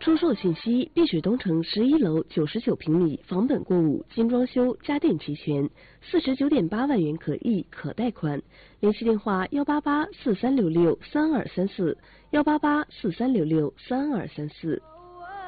出售信息：碧水东城11楼99平米，房本过户，精装修，家电齐全，49.8万元可议可贷款。联系电话：18843663234，18843663234。